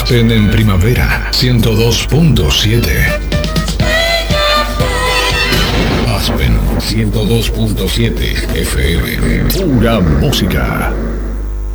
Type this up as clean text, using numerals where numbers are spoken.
En Primavera 102.7. Aspen 102.7 FM. Pura música.